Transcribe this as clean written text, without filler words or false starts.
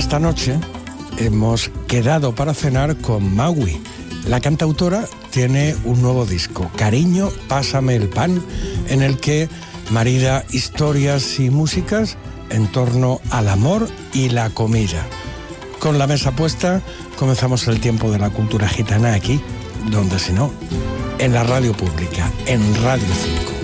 esta noche hemos quedado para cenar con Maui. La cantautora tiene un nuevo disco, Cariño, pásame el pan, en el que marida historias y músicas en torno al amor y la comida. Con la mesa puesta, comenzamos el tiempo de la cultura gitana aquí, donde si no, en la radio pública, en Radio 5.